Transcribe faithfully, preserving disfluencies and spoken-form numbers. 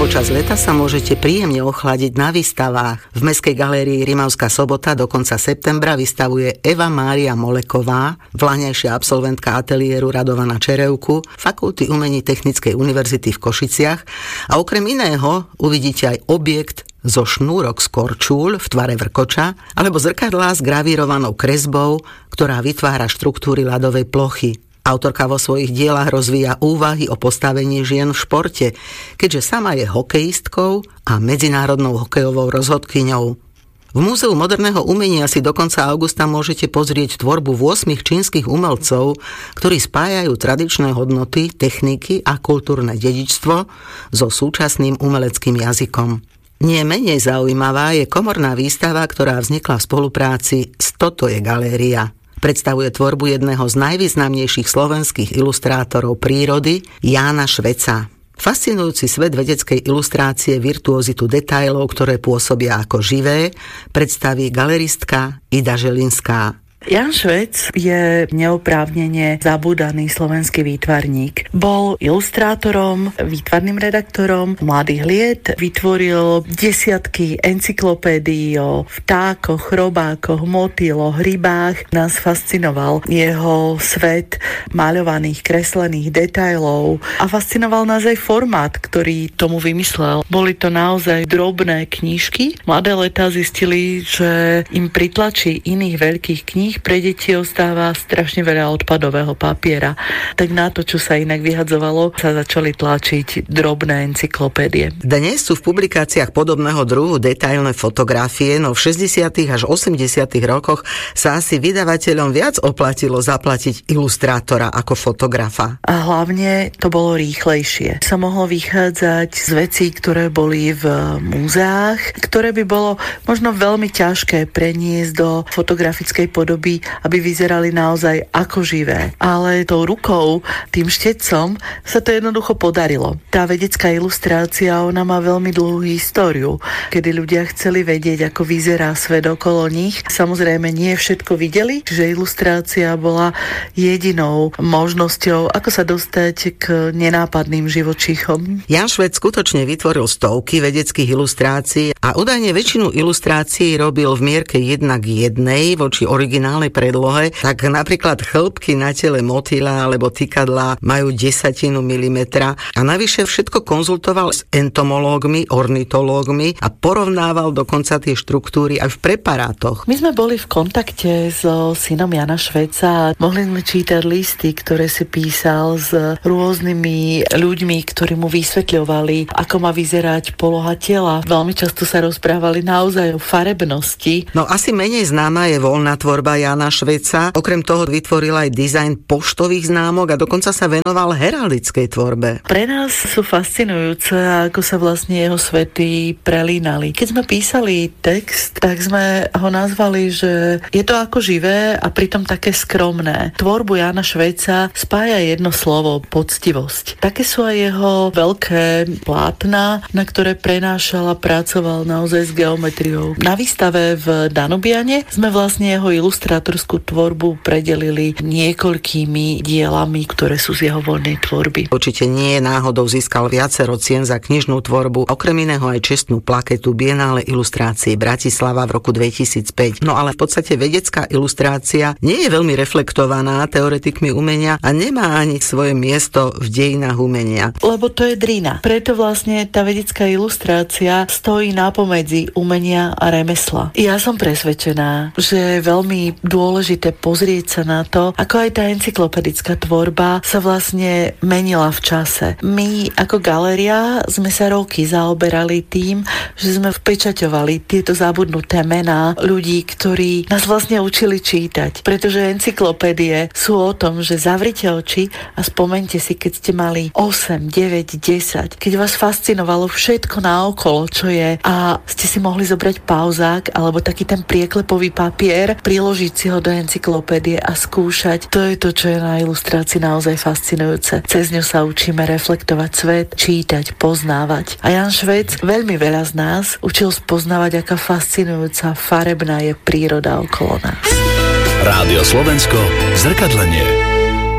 Počas leta sa môžete príjemne ochladiť na výstavách. V Mestskej galérii Rimavská Sobota do konca septembra vystavuje Eva Mária Moleková, vlaňajšia absolventka ateliéru Radovana Čerevku, Fakulty umení Technickej univerzity v Košiciach, a okrem iného uvidíte aj objekt zo šnúrok z korčúľ v tvare vrkoča alebo zrkadlá s gravírovanou kresbou, ktorá vytvára štruktúry ľadovej plochy. Autorka vo svojich dielach rozvíja úvahy o postavení žien v športe, keďže sama je hokejistkou a medzinárodnou hokejovou rozhodkyňou. V Múzeu moderného umenia si do konca augusta môžete pozrieť tvorbu ôsmich čínskych umelcov, ktorí spájajú tradičné hodnoty, techniky a kultúrne dedičstvo so súčasným umeleckým jazykom. Nie menej zaujímavá je komorná výstava, ktorá vznikla v spolupráci s Toto je galéria. Predstavuje tvorbu jedného z najvýznamnejších slovenských ilustrátorov prírody, Jána Šveca. Fascinujúci svet vedeckej ilustrácie, virtuozitu detailov, ktoré pôsobia ako živé, predstaví galeristka Ida Želinská. Ján Švec je neoprávnene zabúdaný slovenský výtvarník. Bol ilustrátorom, výtvarným redaktorom Mladých liet, vytvoril desiatky encyklopédií o vtákoch, robákoch, motýloch, rybách. Nás fascinoval jeho svet maľovaných, kreslených detailov a fascinoval nás aj formát, ktorý tomu vymyslel. Boli to naozaj drobné knižky. Mladé letá zistili, že im pritlačí iných veľkých kníh pre deti ostáva strašne veľa odpadového papiera. Tak na to, čo sa inak vyhadzovalo, sa začali tlačiť drobné encyklopédie. Dnes sú v publikáciách podobného druhu detailné fotografie, no v šesťdesiatych až osemdesiatych rokoch sa asi vydavateľom viac oplatilo zaplatiť ilustrátora ako fotografa. A hlavne to bolo rýchlejšie. Sa mohlo vychádzať z vecí, ktoré boli v múzeách, ktoré by bolo možno veľmi ťažké preniesť do fotografickej podoby, aby vyzerali naozaj ako živé. Ale tou rukou, tým štecom sa to jednoducho podarilo. Tá vedecká ilustrácia, ona má veľmi dlhú históriu, kedy ľudia chceli vedieť, ako vyzerá svet okolo nich. Samozrejme, nie všetko videli, čiže ilustrácia bola jedinou možnosťou, ako sa dostať k nenápadným živočíchom. Ján Švec skutočne vytvoril stovky vedeckých ilustrácií a údajne väčšinu ilustrácií robil v mierke jedna k jednej voči originálnej predlohe, tak napríklad chĺbky na tele motýla alebo tykadla majú desatinu milimetra a navyše všetko konzultoval s entomológmi, ornitológmi a porovnával dokonca tie štruktúry aj v preparátoch. My sme boli v kontakte so synom Jana Šveca a mohli sme čítať listy, ktoré si písal s rôznymi ľuďmi, ktorí mu vysvetľovali, ako má vyzerať poloha tela. Veľmi často sa rozprávali naozaj o farebnosti. No asi menej známa je voľná tvorba Jána Šveca. Okrem toho vytvoril aj dizajn poštových známok a dokonca sa venoval heraldickej tvorbe. Pre nás sú fascinujúce, ako sa vlastne jeho svety prelínali. Keď sme písali text, tak sme ho nazvali, že je to ako živé a pritom také skromné. Tvorbu Jána Šveca spája jedno slovo, poctivosť. Také sú aj jeho veľké plátna, na ktoré prenášal a pracoval naozaj s geometriou. Na výstave v Danubiane sme vlastne jeho ilustrátorskú tvorbu predelili niekoľkými dielami, ktoré sú z jeho voľnej tvorby. Určite nie je náhodou získal viacero cien za knižnú tvorbu, okrem iného aj čestnú plaketu Biennále ilustrácií Bratislava v roku dvetisícpäť. No ale v podstate vedecká ilustrácia nie je veľmi reflektovaná teoretikmi umenia a nemá ani svoje miesto v dejinách umenia. Lebo to je drina. Preto vlastne tá vedecká ilustrácia stojí napomedzi umenia a remesla. Ja som presvedčená, že je veľmi dôležité pozrieť sa na to, ako aj tá encyklopedická tvorba sa vlastne menila v čase. My ako galéria sme sa roky zaoberali tým, že sme vpečaťovali tieto zabudnuté mená ľudí, ktorí nás vlastne učili čítať. Pretože encyklopédie sú o tom, že zavrite oči a spomente si, keď ste mali osem, deväť, desať, keď vás fascinovalo všetko naokolo, čo je, a ste si mohli zobrať pauzák alebo taký ten prieklepový papier, priložiť si ho do encyklopédie a skúšať. To je to, čo je na ilustrácii naozaj fascinujúce. Cez ňu sa učíme reflektovať svet, čítať, poznávať. A Ján Švec veľmi veľa z nás učil spoznávať, aká fascinujúca, farebná je príroda okolo nás. Rádio Slovensko, zrkadlenie.